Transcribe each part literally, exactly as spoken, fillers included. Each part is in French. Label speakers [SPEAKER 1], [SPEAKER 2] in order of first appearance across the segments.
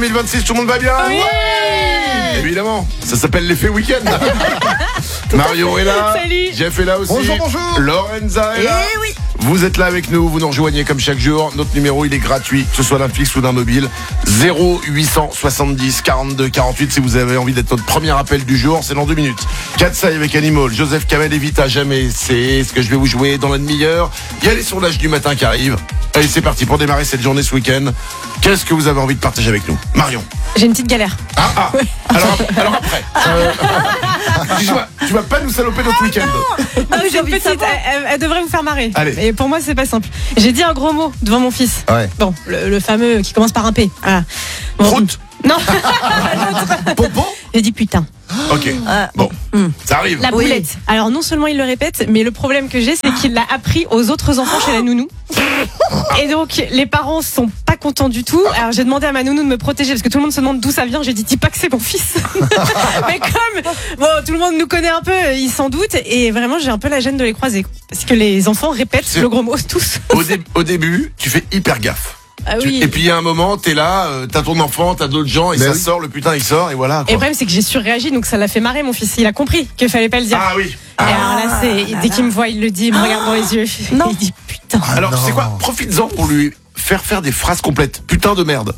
[SPEAKER 1] deux mille vingt-six, tout le monde va bien?
[SPEAKER 2] Oui.
[SPEAKER 1] Évidemment, ça s'appelle l'effet week-end. Marion est là.
[SPEAKER 2] Salut.
[SPEAKER 1] Jeff est là aussi.
[SPEAKER 3] Bonjour, bonjour.
[SPEAKER 1] Lorenza est
[SPEAKER 3] Eh
[SPEAKER 1] là.
[SPEAKER 3] oui.
[SPEAKER 1] Vous êtes là avec nous, vous nous rejoignez comme chaque jour. Notre numéro, il est gratuit, que ce soit d'un fixe ou d'un mobile. zéro huit cent soixante-dix quarante-deux quarante-huit si vous avez envie d'être notre premier appel du jour. C'est dans deux minutes. Katsai avec Animal, Joseph Kamel et Vita Jamais. C'est ce que je vais vous jouer dans la demi-heure. Il y a les sondages du matin qui arrivent. Allez, c'est parti pour démarrer cette journée ce week-end. Qu'est-ce que vous avez envie de partager avec nous? Marion.
[SPEAKER 2] J'ai une petite galère.
[SPEAKER 1] Ah, ah. Alors, alors après. Euh, tu, vas, tu vas pas nous saloper notre week-end.
[SPEAKER 2] Non, mais j'ai une petite, elle, elle- elle devrait vous faire marrer.
[SPEAKER 1] Allez.
[SPEAKER 2] Et pour moi, c'est pas simple. J'ai dit un gros mot devant mon fils.
[SPEAKER 3] Ouais.
[SPEAKER 2] Bon, le, le fameux qui commence par un P. Voilà. Bon.
[SPEAKER 1] Prout.
[SPEAKER 2] Non,
[SPEAKER 1] Pompon.
[SPEAKER 2] j'ai dit putain.
[SPEAKER 1] Ok. Bon, ça arrive.
[SPEAKER 2] La
[SPEAKER 4] Oui.
[SPEAKER 2] boulette. Alors non seulement il le répète, mais le problème que j'ai, c'est qu'il l'a appris aux autres enfants chez la nounou. Et donc les parents sont pas contents du tout. Alors j'ai demandé à ma nounou de me protéger parce que tout le monde se demande d'où ça vient. J'ai dit dis pas que c'est mon fils. Mais comme bon, tout le monde nous connaît un peu, ils s'en doutent. Et vraiment j'ai un peu la gêne de les croiser parce que les enfants répètent
[SPEAKER 1] C'est-
[SPEAKER 2] le gros mot tous.
[SPEAKER 1] Au, dé- au début, tu fais hyper gaffe.
[SPEAKER 2] Ah
[SPEAKER 1] Tu-
[SPEAKER 2] oui.
[SPEAKER 1] Et puis il y a un moment, t'es là, euh, t'as ton enfant, t'as d'autres gens, et
[SPEAKER 3] Mais
[SPEAKER 1] ça
[SPEAKER 3] oui.
[SPEAKER 1] sort, le putain il sort, et voilà.
[SPEAKER 2] Et
[SPEAKER 1] Quoi.
[SPEAKER 2] le problème c'est que j'ai surréagi, donc ça l'a fait marrer mon fils. Il a compris qu'il fallait pas le dire.
[SPEAKER 1] Ah oui.
[SPEAKER 2] Et alors là, c'est dès qu'il me voit, il le dit, il me regarde dans les yeux.
[SPEAKER 4] Non.
[SPEAKER 2] Il dit putain.
[SPEAKER 1] Alors
[SPEAKER 3] non.
[SPEAKER 1] c'est quoi? Profites-en pour lui faire faire des phrases complètes. Putain de merde.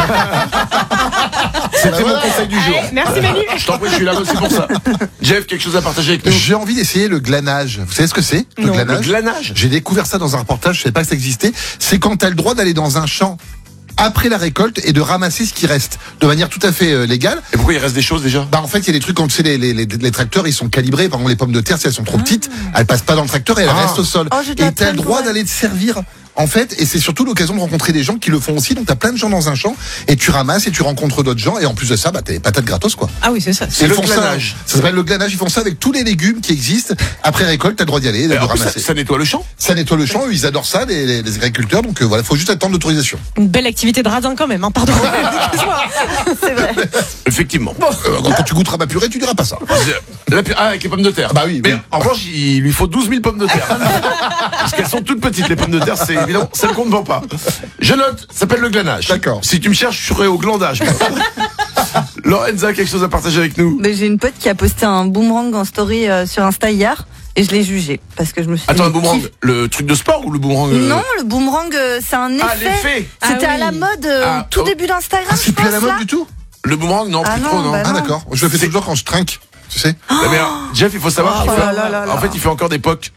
[SPEAKER 1] C'était mon conseil du jour.
[SPEAKER 2] Allez, merci Manu.
[SPEAKER 1] Je t'en prie, je suis là aussi pour ça. Jeff, quelque chose à partager avec nous?
[SPEAKER 3] J'ai envie d'essayer le glanage. Vous savez ce que c'est? Le
[SPEAKER 2] Non.
[SPEAKER 1] Le
[SPEAKER 3] glanage.
[SPEAKER 1] glanage.
[SPEAKER 3] J'ai découvert ça dans un reportage, je savais pas que ça existait. C'est quand tu as le droit d'aller dans un champ après la récolte et de ramasser ce qui reste de manière tout à fait euh, légale.
[SPEAKER 1] Et pourquoi il reste des choses déjà?
[SPEAKER 3] Bah en fait il y a des trucs quand tu sais les, les, les, les tracteurs ils sont calibrés. Par exemple les pommes de terre si elles sont trop petites, elles passent pas dans le tracteur et elles
[SPEAKER 1] Ah.
[SPEAKER 3] restent au sol.
[SPEAKER 4] Oh, j'ai de la
[SPEAKER 3] et t'as le
[SPEAKER 4] peine,
[SPEAKER 3] droit
[SPEAKER 4] ouais.
[SPEAKER 3] d'aller te servir. En fait, et c'est surtout l'occasion de rencontrer des gens qui le font aussi. Donc t'as plein de gens dans un champ et tu ramasses et tu rencontres d'autres gens et en plus de ça, bah t'as des patates gratos quoi.
[SPEAKER 2] Ah oui, c'est ça.
[SPEAKER 1] C'est
[SPEAKER 3] Ils
[SPEAKER 1] le
[SPEAKER 3] font ça-
[SPEAKER 1] glanage.
[SPEAKER 3] Ça s'appelle le glanage. Ils font ça avec tous les légumes qui existent. Après récolte, t'as le droit d'y aller, et de
[SPEAKER 1] Et en plus, ça,
[SPEAKER 3] ramasser.
[SPEAKER 1] ça nettoie le champ.
[SPEAKER 3] Ça nettoie le champ. Eux, ils adorent ça, les, les, les agriculteurs. Donc euh, voilà, faut juste attendre l'autorisation.
[SPEAKER 2] Une belle activité de radin quand même, hein, pardon. Excuse-moi.
[SPEAKER 4] C'est vrai.
[SPEAKER 1] Effectivement.
[SPEAKER 3] Euh, quand tu goûteras ma purée, tu diras pas ça.
[SPEAKER 1] La pu- ah, avec les pommes de terre.
[SPEAKER 3] Bah oui,
[SPEAKER 1] Mais
[SPEAKER 3] oui.
[SPEAKER 1] en revanche, il lui faut douze mille pommes de terre. Parce qu'elles sont toutes petites, les pommes de terre, c'est évident, celles qu'on ne vend pas. Je note, ça s'appelle le glanage.
[SPEAKER 3] D'accord.
[SPEAKER 1] Si tu me cherches, je serai au glandage. Lorenza, quelque chose à partager avec nous?
[SPEAKER 4] Mais j'ai une pote qui a posté un boomerang en story euh, sur Insta hier et je l'ai jugé parce que je me suis
[SPEAKER 1] Attends,
[SPEAKER 4] dit,
[SPEAKER 1] un boomerang,
[SPEAKER 4] qui-
[SPEAKER 1] le truc de sport ou le boomerang? euh,
[SPEAKER 4] Non, le boomerang, euh, c'est un effet.
[SPEAKER 1] Ah, l'effet.
[SPEAKER 4] C'était
[SPEAKER 2] Ah
[SPEAKER 4] à la
[SPEAKER 2] oui.
[SPEAKER 4] mode euh,
[SPEAKER 1] Ah,
[SPEAKER 4] au tout
[SPEAKER 1] oh.
[SPEAKER 4] début d'Instagram,
[SPEAKER 3] Ah,
[SPEAKER 4] je
[SPEAKER 3] c'est plus à
[SPEAKER 4] pense
[SPEAKER 3] la
[SPEAKER 4] là.
[SPEAKER 3] mode du tout.
[SPEAKER 1] Le boomerang, non,
[SPEAKER 4] Ah
[SPEAKER 1] plus
[SPEAKER 4] non,
[SPEAKER 1] trop, non.
[SPEAKER 4] bah
[SPEAKER 3] Ah
[SPEAKER 4] non.
[SPEAKER 3] d'accord. Je le fais
[SPEAKER 1] C'est-
[SPEAKER 3] toujours quand je trinque. Tu sais.
[SPEAKER 1] Ah, mais alors, Jeff, il faut savoir
[SPEAKER 4] Oh
[SPEAKER 1] qu'il fait,
[SPEAKER 4] là là là
[SPEAKER 1] en fait, il fait encore des pocs.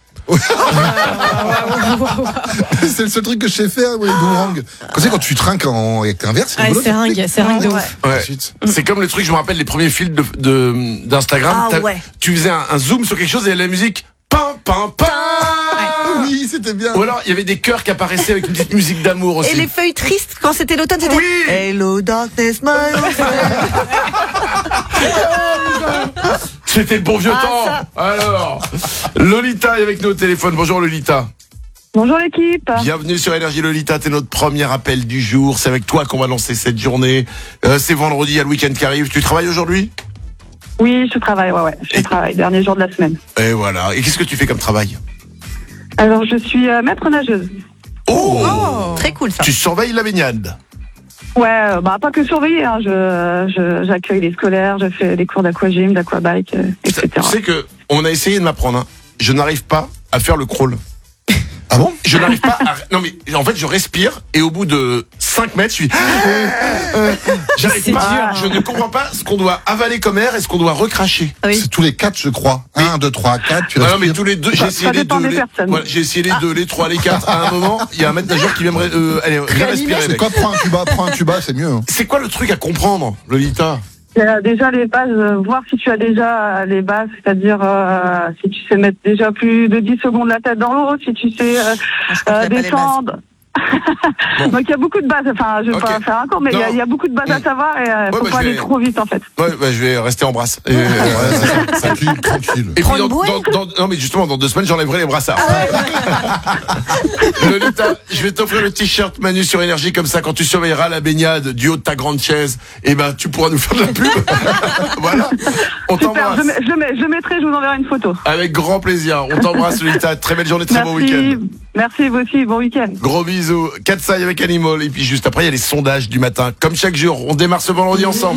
[SPEAKER 3] C'est le seul truc que je sais faire, ouais, le boomerang. Quand c'est quand tu trinques en avec un verre, c'est
[SPEAKER 2] Ouais,
[SPEAKER 3] rigolo.
[SPEAKER 2] c'est ringue, c'est ringue de
[SPEAKER 4] Ouais.
[SPEAKER 2] ouf.
[SPEAKER 1] Ouais.
[SPEAKER 3] Ensuite.
[SPEAKER 1] C'est comme le truc, je me rappelle les premiers fils de, de- d'Instagram.
[SPEAKER 4] Ah
[SPEAKER 1] T'as-
[SPEAKER 4] ouais.
[SPEAKER 1] Tu faisais un, un zoom sur quelque chose et la musique, pam, pam, pam.
[SPEAKER 3] Oui, c'était bien.
[SPEAKER 1] Ou alors, il y avait des chœurs qui apparaissaient avec une petite musique d'amour aussi.
[SPEAKER 4] Et les feuilles tristes quand c'était l'automne, c'était
[SPEAKER 1] Oui.
[SPEAKER 4] Hello darkness my old friend.
[SPEAKER 1] C'était le bon vieux
[SPEAKER 4] Ah,
[SPEAKER 1] temps.
[SPEAKER 4] ça.
[SPEAKER 1] Alors, Lolita est avec nous au téléphone. Bonjour Lolita.
[SPEAKER 5] Bonjour l'équipe.
[SPEAKER 1] Bienvenue sur Énergie Lolita. T'es notre premier appel du jour. C'est avec toi qu'on va lancer cette journée. Euh, c'est vendredi, il y a le week-end qui arrive. Tu travailles aujourd'hui?
[SPEAKER 5] Oui, je travaille, ouais, ouais. Je
[SPEAKER 1] Et-
[SPEAKER 5] travaille, dernier jour de la semaine.
[SPEAKER 1] Et voilà. Et qu'est-ce que tu fais comme travail?
[SPEAKER 5] Alors, je suis euh, maître nageuse.
[SPEAKER 1] Oh,
[SPEAKER 4] Très cool ça.
[SPEAKER 1] Tu surveilles la baignade.
[SPEAKER 5] Ouais, euh, bah pas que surveiller, hein. je, je, j'accueille les scolaires, je fais des cours d'aquagym, d'aquabike, euh, et
[SPEAKER 1] Tu
[SPEAKER 5] cetera.
[SPEAKER 1] sais que on a essayé de m'apprendre. Hein. Je n'arrive pas à faire le crawl.
[SPEAKER 3] Ah bon?
[SPEAKER 1] Je n'arrive pas à... Non mais en fait je respire et au bout de cinq mètres je suis... J'arrive
[SPEAKER 2] C'est
[SPEAKER 1] pas,
[SPEAKER 2] dur,
[SPEAKER 1] je ne comprends pas ce qu'on doit avaler comme air et ce qu'on doit recracher.
[SPEAKER 4] Oui.
[SPEAKER 3] C'est tous les quatre, je crois. Un, deux, trois, quatre. Tu
[SPEAKER 1] Non, non mais
[SPEAKER 3] respires.
[SPEAKER 1] tous les deux, j'ai
[SPEAKER 5] Ça-
[SPEAKER 1] essayé
[SPEAKER 5] ça
[SPEAKER 1] les
[SPEAKER 5] dépend
[SPEAKER 1] deux,
[SPEAKER 5] des
[SPEAKER 1] les...
[SPEAKER 5] personnes.
[SPEAKER 1] Voilà, j'ai essayé les deux, les trois, les quatre. À un moment, il y a un maître nageur qui vient me... Euh, allez, viens respirer
[SPEAKER 3] C'est
[SPEAKER 1] mec.
[SPEAKER 3] quoi? Prends un tuba, prends un tuba, c'est mieux. hein.
[SPEAKER 1] C'est quoi le truc à comprendre, Lolita?
[SPEAKER 5] Il y a déjà les bases, euh, voir si tu as déjà les bases, c'est-à-dire euh, si tu sais mettre déjà plus de dix secondes la tête dans l'eau, si tu sais euh,
[SPEAKER 4] Je crois
[SPEAKER 5] euh,
[SPEAKER 4] qu'il y a pas les bases.
[SPEAKER 5] descendre.
[SPEAKER 1] Bon.
[SPEAKER 5] Donc il y a beaucoup de bases, enfin je vais
[SPEAKER 1] Ok.
[SPEAKER 5] pas faire un cours, mais il y a-
[SPEAKER 1] Non.
[SPEAKER 5] il y, a beaucoup de bases à
[SPEAKER 1] Mm.
[SPEAKER 5] savoir et euh,
[SPEAKER 1] Ouais,
[SPEAKER 5] faut
[SPEAKER 1] bah,
[SPEAKER 5] pas
[SPEAKER 1] je
[SPEAKER 5] aller
[SPEAKER 1] vais-
[SPEAKER 5] trop vite en fait.
[SPEAKER 1] Ouais, bah, je vais rester en brasse. Et, euh,
[SPEAKER 3] Ouais, c'est ça. Tranquille, tranquille.
[SPEAKER 1] Et puis
[SPEAKER 4] Prends
[SPEAKER 1] dans,
[SPEAKER 4] une bouée.
[SPEAKER 1] dans- dans- non mais justement dans deux semaines j'enlèverai les brassards. Lolita, je vais t'offrir le t-shirt Manu sur Énergie comme ça quand tu surveilleras la baignade du haut de ta grande chaise, et ben tu pourras nous faire de la pub. Voilà. On
[SPEAKER 5] Super,
[SPEAKER 1] t'embrasse.
[SPEAKER 5] je, mets- je, mets- je mettrai, je vous enverrai une photo.
[SPEAKER 1] Avec grand plaisir. On t'embrasse Lolita. Très belle journée, très bon week-end.
[SPEAKER 5] Merci, merci vous aussi, bon week-end.
[SPEAKER 1] Gros bisous. bisous. Katsai avec Animal. Et puis juste après, il y a les sondages du matin. Comme chaque jour, on démarre ce vendredi ensemble.